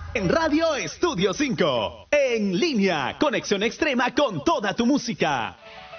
En Radio Estudio 5. En línea. Conexión extrema con toda tu música.